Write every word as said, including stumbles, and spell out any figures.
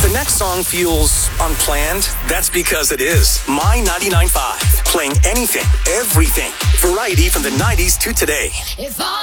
the next song feels unplanned, that's because it is. My ninety-nine point five, playing anything, everything. Variety from the nineties to today. If all